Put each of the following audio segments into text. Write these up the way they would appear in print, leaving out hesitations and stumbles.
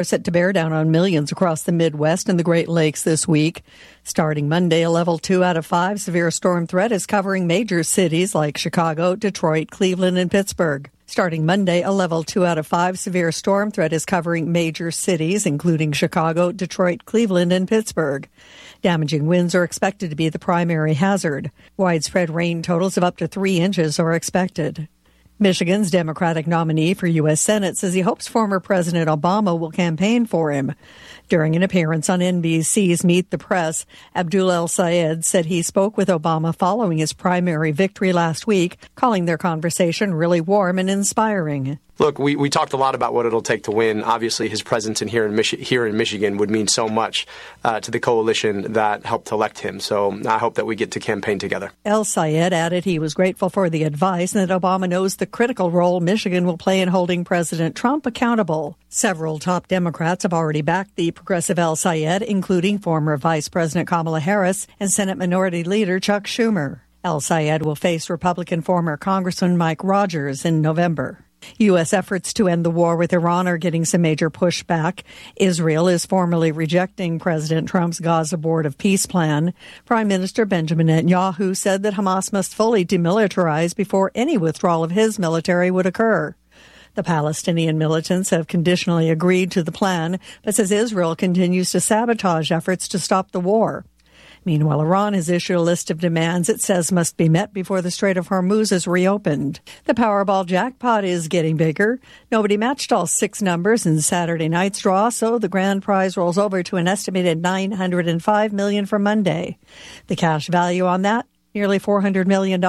are set to bear down on millions across the Midwest and the Great Lakes this week. Starting Monday, a level 2 out of 5 severe storm threat is covering major cities like Chicago, Detroit, Cleveland, and Pittsburgh. Starting Monday, a level 2 out of 5 severe storm threat is covering major cities, including Chicago, Detroit, Cleveland, and Pittsburgh. Damaging winds are expected to be the primary hazard. Widespread rain totals of up to 3 inches are expected. Michigan's Democratic nominee for U.S. Senate says he hopes former President Obama will campaign for him. During an appearance on NBC's Meet the Press, Abdul El-Sayed said he spoke with Obama following his primary victory last week, calling their conversation really warm and inspiring. Look, we talked a lot about what it'll take to win. Obviously, his presence here in Michigan would mean so much to the coalition that helped elect him. So I hope that we get to campaign together. El-Sayed added he was grateful for the advice and that Obama knows the critical role Michigan will play in holding President Trump accountable. Several top Democrats have already backed the progressive El-Sayed, including former Vice President Kamala Harris and Senate Minority Leader Chuck Schumer. El-Sayed will face Republican former Congressman Mike Rogers in November. U.S. efforts to end the war with Iran are getting some major pushback. Israel is formally rejecting President Trump's Gaza Board of Peace plan. Prime Minister Benjamin Netanyahu said that Hamas must fully demilitarize before any withdrawal of his military would occur. The Palestinian militants have conditionally agreed to the plan, but says Israel continues to sabotage efforts to stop the war. Meanwhile, Iran has issued a list of demands it says must be met before the Strait of Hormuz is reopened. The Powerball jackpot is getting bigger. Nobody matched all 6 numbers in Saturday night's draw, so the grand prize rolls over to an estimated $905 million for Monday. The cash value on that, nearly $400 million.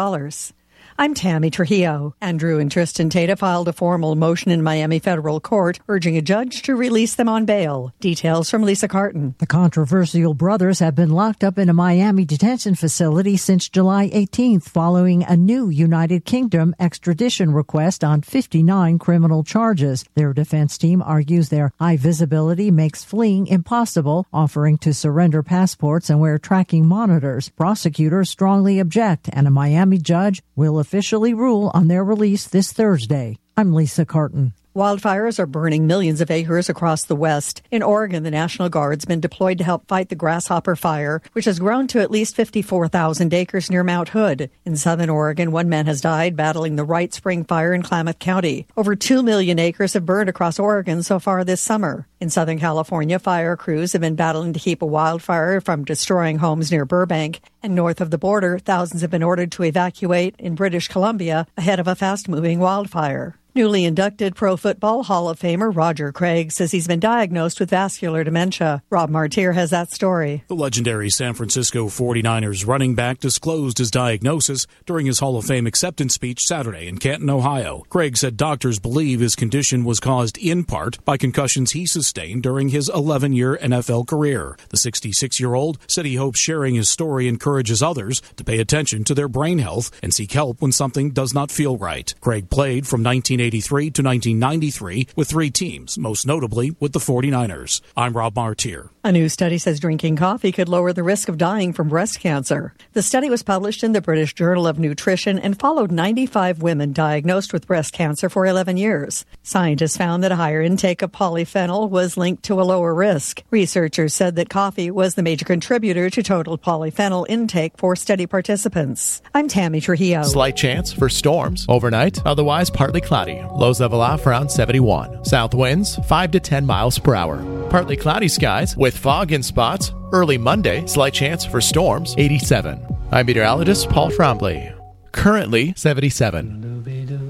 I'm Tammy Trujillo. Andrew and Tristan Tata filed a formal motion in Miami federal court urging a judge to release them on bail. Details from Lisa Carton. The controversial brothers have been locked up in a Miami detention facility since July 18th following a new United Kingdom extradition request on 59 criminal charges. Their defense team argues their high visibility makes fleeing impossible, offering to surrender passports and wear tracking monitors. Prosecutors strongly object, and a Miami judge will officially rule on their release this Thursday. I'm Lisa Carton. Wildfires are burning millions of acres across the West. In Oregon, the National Guard's been deployed to help fight the grasshopper fire, which has grown to at least 54,000 acres near Mount Hood. In southern Oregon, 1 man has died battling the Wright Spring Fire in Klamath County. Over 2 million acres have burned across Oregon so far this summer. In Southern California, fire crews have been battling to keep a wildfire from destroying homes near Burbank. And north of the border, thousands have been ordered to evacuate in British Columbia ahead of a fast-moving wildfire. Newly inducted Pro Football Hall of Famer Roger Craig says he's been diagnosed with vascular dementia. Rob Martier has that story. The legendary San Francisco 49ers running back disclosed his diagnosis during his Hall of Fame acceptance speech Saturday in Canton, Ohio. Craig said doctors believe his condition was caused in part by concussions he sustained during his 11-year NFL career. The 66-year-old said he hopes sharing his story encourages others to pay attention to their brain health and seek help when something does not feel right. Craig played from 1983 to 1993 with 3 teams, most notably with the 49ers. I'm Rob Martier. A new study says drinking coffee could lower the risk of dying from breast cancer. The study was published in the British Journal of Nutrition and followed 95 women diagnosed with breast cancer for 11 years. Scientists found that a higher intake of polyphenol was linked to a lower risk. Researchers said that coffee was the major contributor to total polyphenol intake for study participants. I'm Tammy Trujillo. Slight chance for storms overnight, otherwise partly cloudy. Lows level off around 71. South winds 5 to 10 miles per hour. Partly cloudy skies with fog in spots. Early Monday, slight chance for storms, 87. I'm meteorologist Paul Trombley. Currently 77.